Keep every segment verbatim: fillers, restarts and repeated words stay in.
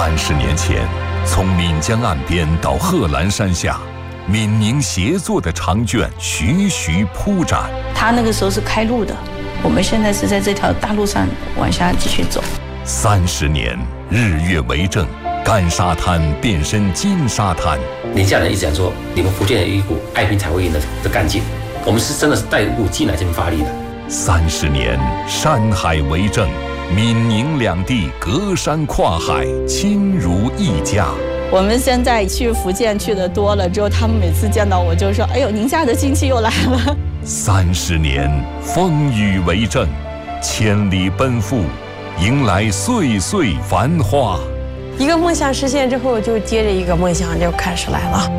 三十年前，从岷江岸边到贺兰山下，闽宁协作的长卷徐徐铺展。 他那个时候是开路的，我们现在是在这条大路上往下继续走。 三十年，日月为证，干沙滩变身金沙滩。 宁夏人一直讲说，你们福建有一股爱拼才会赢的的干劲，我们是真的是带一股劲来这边发力的。 三十年，山海为证，闽宁两地隔山跨海，亲如一家。 我们现在去福建去的多了之后，他们每次见到我就说：“哎呦，宁夏的亲戚又来了。” 三十年，风雨为证，千里奔赴，迎来岁岁繁花。 一个梦想实现之后，就接着一个梦想就开始来了。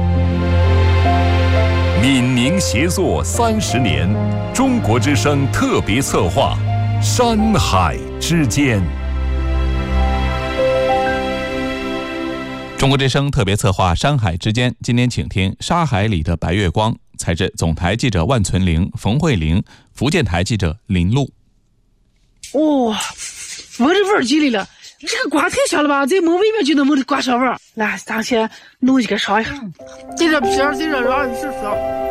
闽宁协作三十年，中国之声特别策划，山海之间。 中国之声特别策划《山海之间》，今天请听《沙海里的白月光》，采自总台记者万存玲、冯慧玲，福建台记者林璐。 哇、哦，闻着味儿进来了，这个瓜太香了吧？在门外面就能闻着瓜香味儿。来，咱先弄一个尝一下，这个皮儿，这个瓤你试试。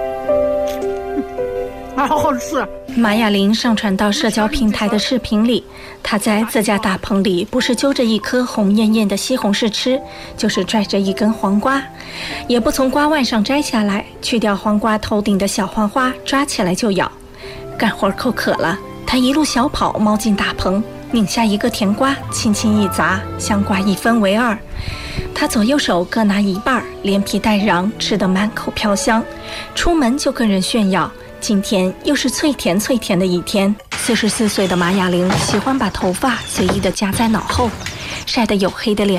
啊，好好吃。 马雅玲上传到社交平台的视频里，她在自家大棚里，不是揪着一颗红艳艳的西红柿吃，就是拽着一根黄瓜，也不从瓜腕上摘下来，去掉黄瓜头顶的小黄花，抓起来就咬。干活口渴了，她一路小跑猫进大棚，拧下一个甜瓜，轻轻一砸，香瓜一分为二。她左右手各拿一半，连皮带瓤，吃得满口飘香。出门就跟人炫耀，今天又是脆甜脆甜的一天。四十四岁的马雅玲喜欢把头发随意地夹在脑后，晒得黝黑的脸